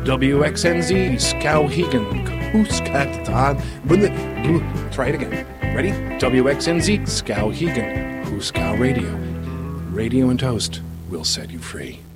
WXNZ, Skowhegan, try it again. Ready? WXNZ, Skowhegan, Huskow Radio. Radio and Toast will set you free.